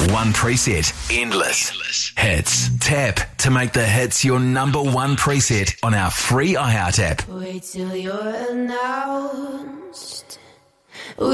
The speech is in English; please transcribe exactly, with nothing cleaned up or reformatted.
One preset, endless. Hits. Tap to make the hits your number one preset on our free iHeart app. Wait till you're announced.